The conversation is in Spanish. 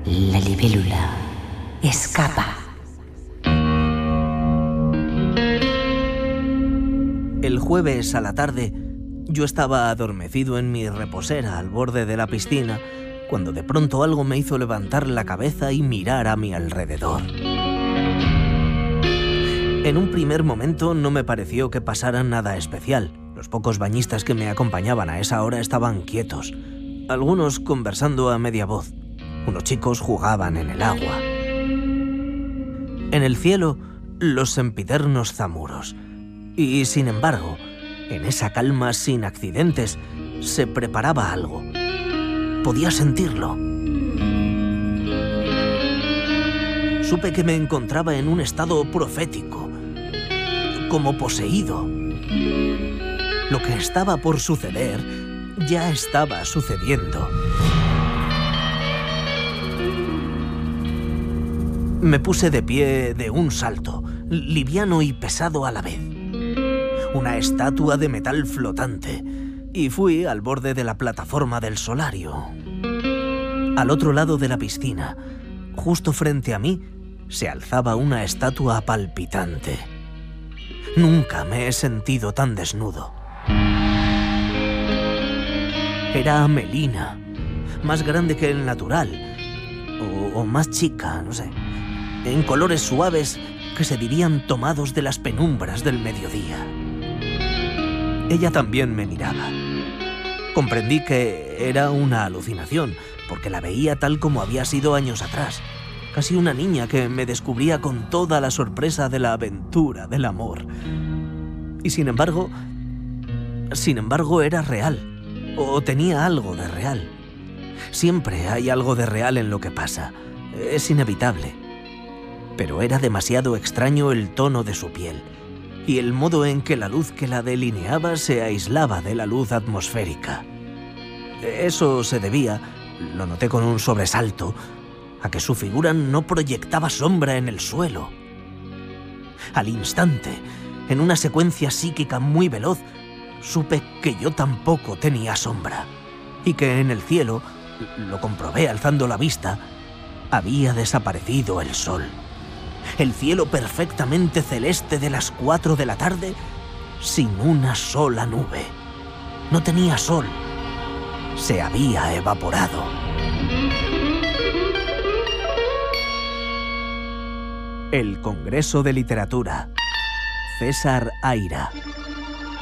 La libélula escapa. El jueves a la tarde, yo estaba adormecido en mi reposera al borde de la piscina, cuando de pronto algo me hizo levantar la cabeza y mirar a mi alrededor. En un primer momento no me pareció que pasara nada especial. Los pocos bañistas que me acompañaban a esa hora estaban quietos, algunos conversando a media voz. Unos chicos jugaban en el agua. En el cielo, los sempiternos zamuros. Y, sin embargo, en esa calma sin accidentes, se preparaba algo. Podía sentirlo. Supe que me encontraba en un estado profético, como poseído. Lo que estaba por suceder ya estaba sucediendo. Me puse de pie de un salto, liviano y pesado a la vez. Una estatua de metal flotante, y fui al borde de la plataforma del solario. Al otro lado de la piscina, justo frente a mí, se alzaba una estatua palpitante. Nunca me he sentido tan desnudo. Era Melina, más grande que el natural, o más chica, no sé, en colores suaves que se dirían tomados de las penumbras del mediodía. Ella también me miraba. Comprendí que era una alucinación, porque la veía tal como había sido años atrás. Casi una niña que me descubría con toda la sorpresa de la aventura del amor. Y sin embargo era real, o tenía algo de real. Siempre hay algo de real en lo que pasa. Es inevitable. Pero era demasiado extraño el tono de su piel y el modo en que la luz que la delineaba se aislaba de la luz atmosférica. Eso se debía, lo noté con un sobresalto, a que su figura no proyectaba sombra en el suelo. Al instante, en una secuencia psíquica muy veloz, supe que yo tampoco tenía sombra y que en el cielo, lo comprobé alzando la vista, había desaparecido el sol. El cielo perfectamente celeste de las 4 de la tarde, sin una sola nube. No tenía sol. Se había evaporado. El Congreso de Literatura. César Aira.